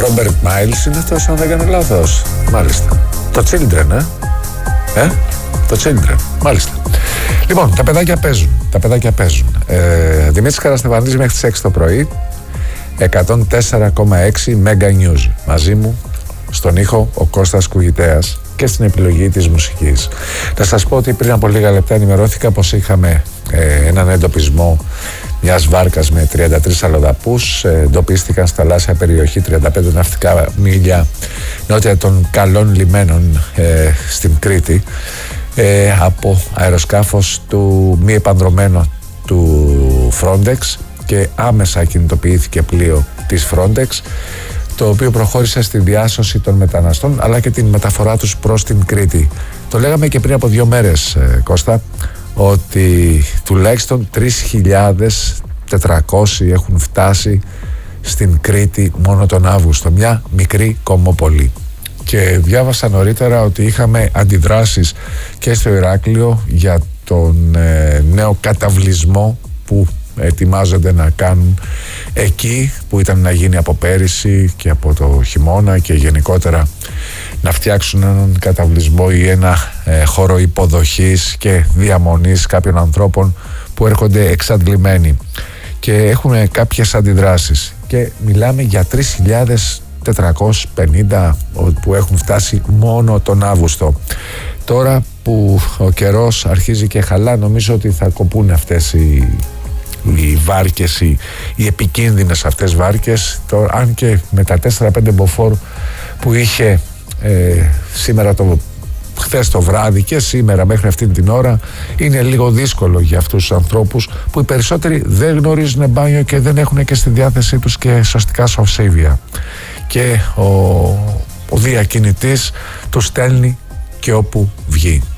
Ρόμπερτ Μάιλς είναι αυτός, αν δεν κάνω λάθος. Μάλιστα. Το Children, το Children, μάλιστα. Λοιπόν, τα παιδάκια παίζουν. Δημήτρης Καραστεφανίδης μέχρι τις 6 το πρωί, 104,6 Mega News. Μαζί μου στον ήχο ο Κώστας Κουγητέας και στην επιλογή της μουσικής. Να σας πω ότι πριν από λίγα λεπτά ενημερώθηκα πως είχαμε έναν εντοπισμό μιας βάρκας με 33 αλλοδαπούς. Εντοπίστηκαν στα θαλάσσια περιοχή 35 ναυτικά μίλια νότια των καλών λιμένων στην Κρήτη, από αεροσκάφος του μη επανδρωμένο του Frontex, και άμεσα κινητοποιήθηκε πλοίο της Frontex, το οποίο προχώρησε στη διάσωση των μεταναστών αλλά και την μεταφορά τους προς την Κρήτη. Το λέγαμε και πριν από 2 μέρες, Κώστα, ότι τουλάχιστον 3.400 έχουν φτάσει στην Κρήτη μόνο τον Αύγουστο, μια μικρή κομμόπολη. Και διάβασα νωρίτερα ότι είχαμε αντιδράσεις και στο Ηράκλειο για τον νέο καταβλισμό που ετοιμάζονται να κάνουν εκεί, που ήταν να γίνει από πέρυσι και από το χειμώνα, και γενικότερα να φτιάξουν έναν καταβλισμό ή ένα χώρο υποδοχής και διαμονής κάποιων ανθρώπων που έρχονται εξαντλημένοι, και έχουν κάποιες αντιδράσεις, και μιλάμε για 3.450 που έχουν φτάσει μόνο τον Αύγουστο. Τώρα που ο καιρός αρχίζει και χαλά, νομίζω ότι θα κοπούν αυτές οι βάρκες, οι επικίνδυνες αυτές βάρκες. Αν και με τα 4-5 μποφόρ που είχε χθες το βράδυ και σήμερα μέχρι αυτήν την ώρα, είναι λίγο δύσκολο για αυτούς τους ανθρώπους που οι περισσότεροι δεν γνωρίζουν μπάνιο και δεν έχουν και στη διάθεσή τους και σωστικά σωσίβια, και ο διακινητής τους στέλνει και όπου βγει.